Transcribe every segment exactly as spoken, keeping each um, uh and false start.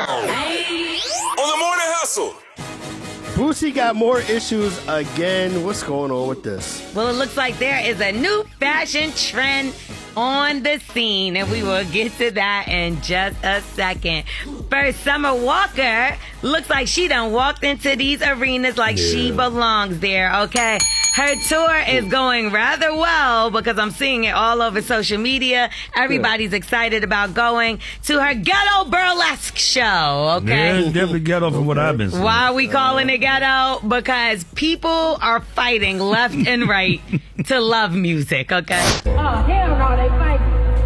On the Morning Hustle. Boosie got more issues again. What's going on with this? Well, it looks like there is a new fashion trend on the scene, and we will get to that in just a second. First, Summer Walker looks like she done walked into these arenas like yeah. she belongs there, okay? Her tour is going rather well because I'm seeing it all over social media. Everybody's yeah. excited about going to her ghetto burlesque show, okay? Yeah, it's definitely ghetto from what I've been seeing. Why are we calling it ghetto? Because people are fighting left and right to love music, okay? Oh, hell no, they fighting.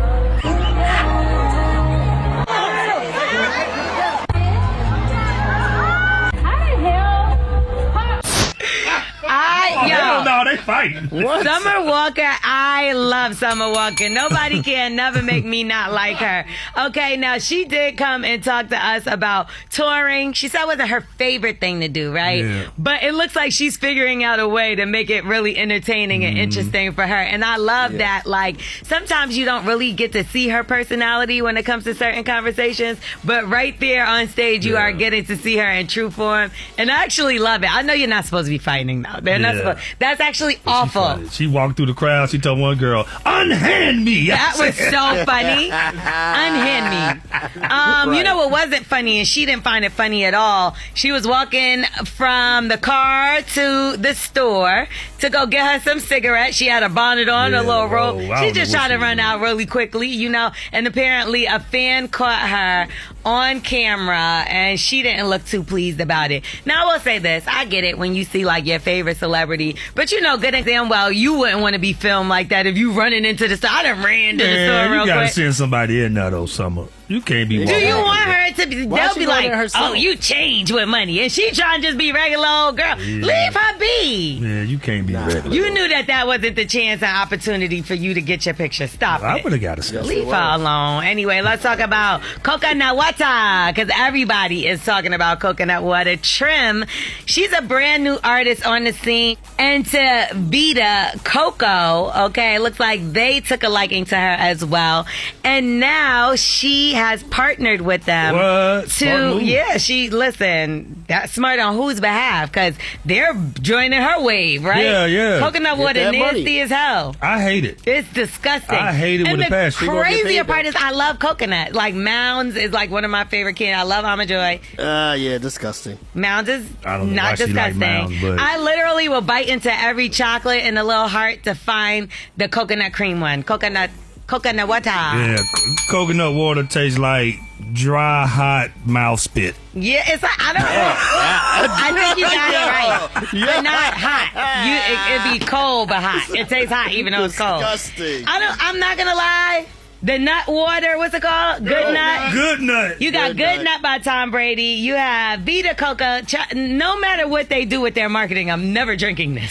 I, yo, no, they fighting. What? Summer Walker, I love Summer Walker. Nobody can never make me not like her. Okay, now she did come and talk to us about touring. She said it wasn't her favorite thing to do, right? Yeah. But it looks like she's figuring out a way to make it really entertaining and mm. interesting for her. And I love yeah. that. Like, sometimes you don't really get to see her personality when it comes to certain conversations, but right there on stage, you yeah. are getting to see her in true form. And I actually love it. I know you're not supposed to be fighting now. They're yeah. not supposed. That's actually but awful. She, she walked through the crowd. She told one girl, "Unhand me." That was so funny. Unhand me. Um, right. You know what wasn't funny, and she didn't find it funny at all. She was walking from the car to the store to go get her some cigarettes. She had a bonnet on, yeah, a little robe. Oh, she just tried to run out really quickly, you know. And apparently, a fan caught her on camera, and she didn't look too pleased about it. Now, I will say this: I get it when you see like your favorite celebrity, but you know good and damn well you wouldn't want to be filmed like that if you running into the store. I done ran to the Man, store real you gotta quick. Send somebody in there though, Summer. You can't be. Do you want her to be? Why they'll be like, herself? "Oh, you change with money," and she trying to just be regular old girl. Yeah. Leave her be. Yeah, you can't be nah. regular. You knew that that wasn't the chance and opportunity for you to get your picture. Stop well, it. I would have got a stuff. Leave her alone. Anyway, let's talk about Coconut Water, because everybody is talking about Coconut Water. Trim, she's a brand new artist on the scene, and to Vita Coco, okay, it looks like they took a liking to her as well, and now she has partnered with them what? to yeah she listen that's smart on whose behalf, because they're joining her wave, right? Yeah, yeah. Coconut Water nasty money. As hell. I hate it. It's disgusting. I hate it and with a passion. The crazier part is I love coconut. Like Mounds is like one of my favorite candy. I love Amajoy. Uh yeah, disgusting. Mounds is I don't know not why she disgusting. like Mounds, but I literally will bite into every chocolate in a little heart to find the coconut cream one. Coconut Coconut water. Yeah, coconut water tastes like dry, hot mouth spit. Yeah, it's like, I don't know. I think you got it right. Yeah. But not hot. You, it, it'd be cold but hot. It tastes hot even though it's cold. Disgusting. I don't, I'm not going to lie. The nut water, what's it called? Good, good nut. Good nut. You got Good, good nut. nut by Tom Brady. You have Vita Coco. Ch- no matter what they do with their marketing, I'm never drinking this.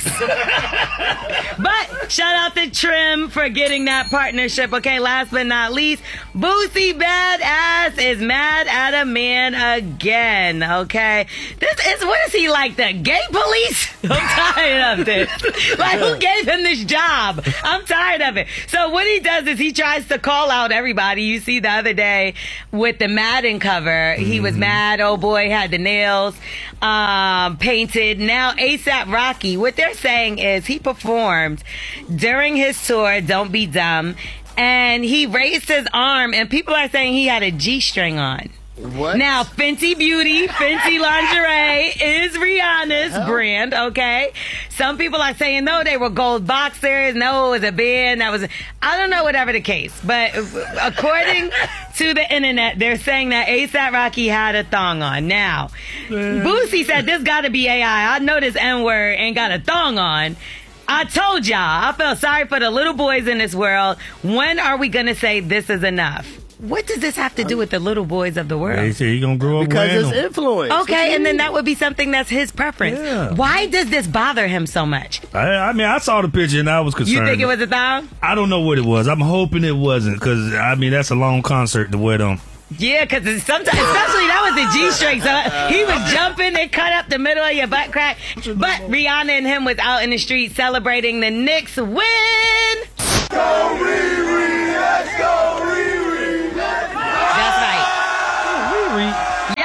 But shout out to Trim for getting that partnership. Okay, last but not least, Boosie Badass is mad at a man again. Okay, this is what is he like, the gay police? I'm tired of this. Like, who gave him this job? I'm tired of it. So what he does is he tries to call out everybody. You see the other day with the Madden cover, mm-hmm. he was mad. Oh boy, had the nails um, painted. Now ASAP Rocky, what they're saying is he performed during his tour, Don't Be Dumb, and he raised his arm, and people are saying he had a G-string on. What? Now, Fenty Beauty, Fenty Lingerie is Rihanna's brand, okay? Some people are saying, no, they were gold boxers. No, it was a band. That was, I don't know, whatever the case. But according to the internet, they're saying that ASAP Rocky had a thong on. Now, Boosie said, this got to be A I. I know this N-word ain't got a thong on. I told y'all, I feel sorry for the little boys in this world. When are we going to say this is enough? What does this have to do with the little boys of the world? They say he's going to grow up because wearing it's them. influence. Okay, and then that would be something that's his preference. Yeah. Why does this bother him so much? I, I mean, I saw the picture and I was concerned. You think it was a thong? I don't know what it was. I'm hoping it wasn't, because, I mean, that's a long concert to wear them. Yeah, because sometimes, especially that was the G-string, so he was jumping and cut up the middle of your butt crack. But Rihanna and him was out in the street celebrating the Knicks win. Go Riri, let's go Riri. That's right. Riri. Yeah.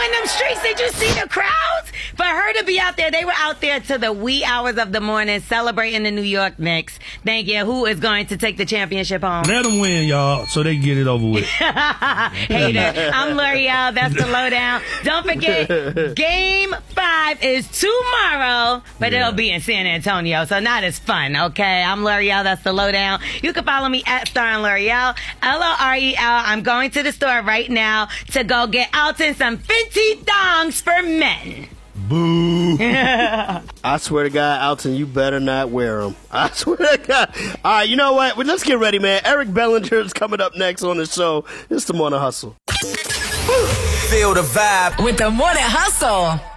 in them streets. Did you see the crowds? For her to be out there, they were out there to the wee hours of the morning celebrating the New York Knicks. Thank you. Who is going to take the championship home? Let them win, y'all, so they can get it over with. Hater. I'm L'Oreal. That's the lowdown. Don't forget, game five is tomorrow, but Yeah. it'll be in San Antonio, so not as fun, okay? I'm L'Oreal. That's the lowdown. You can follow me at Star and L'Oreal, L O R E L. I'm going to the store right now to go get Alton some Fenty thongs for men. Boo. I swear to God, Alton, you better not wear them. I swear to God. All right, you know what? Well, let's get ready, man. Eric Bellinger is coming up next on the show. It's the Morning Hustle. Feel the vibe with the Morning Hustle.